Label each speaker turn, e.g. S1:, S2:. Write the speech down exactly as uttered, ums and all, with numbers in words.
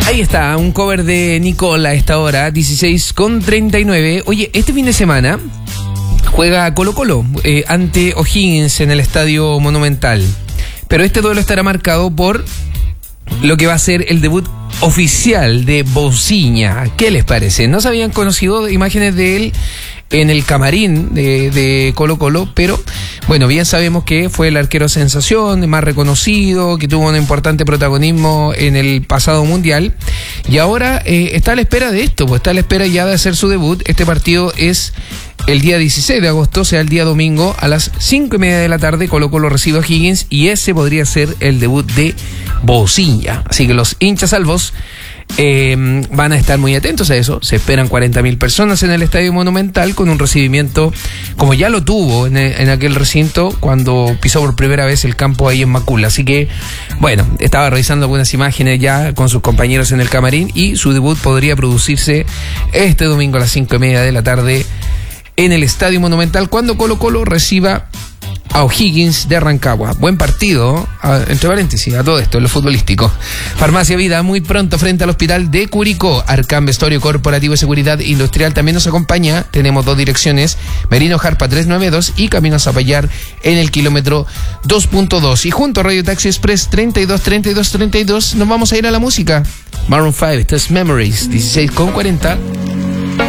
S1: Ahí está, un cover de Nicole a esta hora, dieciséis con treinta y nueve. Oye, este fin de semana juega Colo-Colo eh, ante O'Higgins en el Estadio Monumental. Pero este duelo estará marcado por lo que va a ser el debut oficial de Bociña. ¿Qué les parece? No se habían conocido imágenes de él en el camarín de, de Colo Colo, pero bueno, bien sabemos que fue el arquero sensación, más reconocido, que tuvo un importante protagonismo en el pasado mundial, y ahora eh, está a la espera de esto, pues está a la espera ya de hacer su debut. Este partido es el día dieciséis de agosto, o sea, el día domingo a las cinco y media de la tarde. Colo Colo recibe a O'Higgins y ese podría ser el debut de Bociña. Así que los hinchas salvos Eh, van a estar muy atentos a eso. Se esperan cuarenta mil personas en el Estadio Monumental, con un recibimiento como ya lo tuvo en, en aquel recinto cuando pisó por primera vez el campo ahí en Macul. Así que, bueno, estaba revisando algunas imágenes ya con sus compañeros en el camarín, y su debut podría producirse este domingo a las cinco y media de la tarde en el Estadio Monumental, cuando Colo Colo reciba a O'Higgins de Rancagua. Buen partido, a, entre paréntesis, a todo esto, en lo futbolístico. Farmacia Vida, muy pronto frente al Hospital de Curicó. Arcam Vestuario Corporativo y Seguridad Industrial también nos acompaña. Tenemos dos direcciones, Merino Jarpa trescientos noventa y dos y Camino a Zapallar en el kilómetro dos punto dos. Y junto a Radio Taxi Express treinta y dos, treinta y dos, treinta y dos nos vamos a ir a la música. Maroon cinco, esto es Memories, dieciséis con cuarenta.